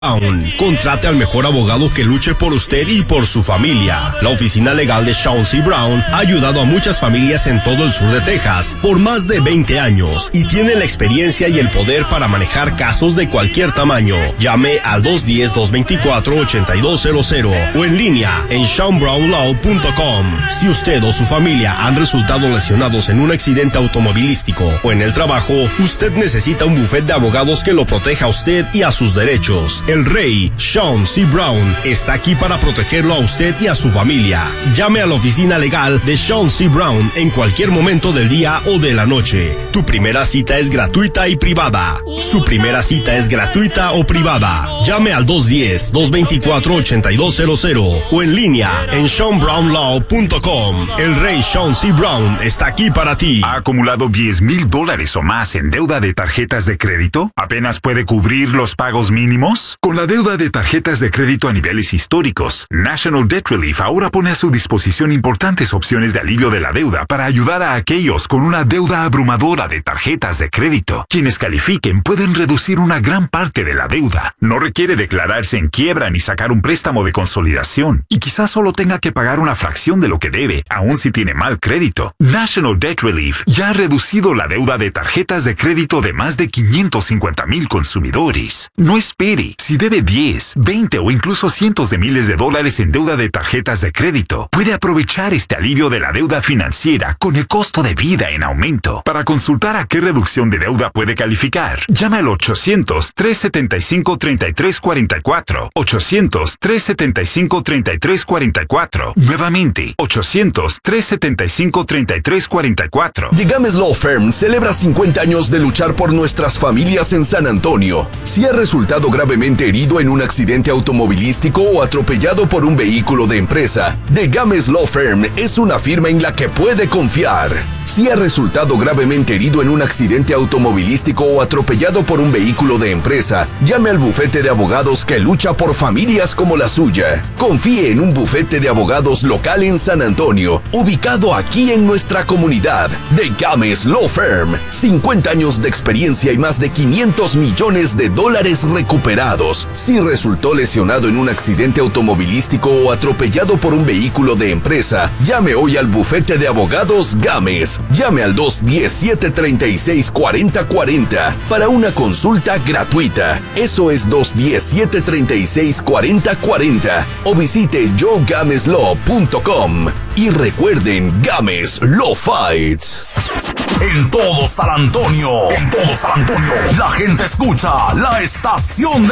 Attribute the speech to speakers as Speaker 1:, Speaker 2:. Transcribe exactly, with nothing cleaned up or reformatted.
Speaker 1: Brown. Contrate al mejor abogado que luche por usted y por su familia. La oficina legal de Shawn C. Brown ha ayudado a muchas familias en todo el sur de Texas por más de veinte años y tiene la experiencia y el poder para manejar casos de cualquier tamaño. Llame al dos uno cero, dos dos cuatro, ocho dos cero cero o en línea en shawn brown law punto com. Si usted o su familia han resultado lesionados en un accidente automovilístico o en el trabajo, usted necesita un bufete de abogados que lo proteja a usted y a sus derechos. El rey, Shawn C. Brown, está aquí para protegerlo a usted y a su familia. Llame a la oficina legal de Shawn C. Brown en cualquier momento del día o de la noche. Tu primera cita es gratuita y privada. Su primera cita es gratuita o privada. Llame al dos uno cero, dos dos cuatro, ocho dos cero cero o en línea en shawn brown law punto com. El rey Shawn C. Brown está aquí para ti.
Speaker 2: ¿Ha acumulado diez mil dólares o más en deuda de tarjetas de crédito? ¿Apenas puede cubrir los pagos mínimos? Con la deuda de tarjetas de crédito a niveles históricos, National Debt Relief ahora pone a su disposición importantes opciones de alivio de la deuda para ayudar a aquellos con una deuda abrumadora de tarjetas de crédito. Quienes califiquen pueden reducir una gran parte de la deuda. No requiere declararse en quiebra ni sacar un préstamo de consolidación. Y quizás solo tenga que pagar una fracción de lo que debe, aun si tiene mal crédito. National Debt Relief ya ha reducido la deuda de tarjetas de crédito de más de quinientos cincuenta mil consumidores. No espere. Si debe diez, veinte o incluso cientos de miles de dólares en deuda de tarjetas de crédito, puede aprovechar este alivio de la deuda financiera con el costo de vida en aumento. Para consultar a qué reducción de deuda puede calificar, llame al ochocientos, tres setenta y cinco, treinta y tres cuarenta y cuatro. ochocientos, tres setenta y cinco, treinta y tres cuarenta y cuatro. Nuevamente, ochocientos, tres setenta y cinco, treinta y tres cuarenta y cuatro.
Speaker 3: The Games Law Firm celebra cincuenta años de luchar por nuestras familias en San Antonio. Si ha resultado gravemente herido en un accidente automovilístico o atropellado por un vehículo de empresa, The Games Law Firm es una firma en la que puede confiar. Si ha resultado gravemente herido en un accidente automovilístico o atropellado por un vehículo de empresa, llame al bufete de abogados que lucha por familias como la suya. Confíe en un bufete de abogados local en San Antonio, ubicado aquí en nuestra comunidad. The Games Law Firm, cincuenta años de experiencia y más de quinientos millones de dólares recuperados. Si resultó lesionado en un accidente automovilístico o atropellado por un vehículo de empresa, llame hoy al bufete de abogados Games. Llame al dos uno cero, siete tres seis, cuatro cero cuatro cero para una consulta gratuita. Eso es dos uno cero, siete tres seis, cuatro cero cuatro cero o visite joe games law punto com. Y recuerden, Games Law Fights.
Speaker 4: En todo San Antonio, en todo San Antonio, la gente escucha la estación de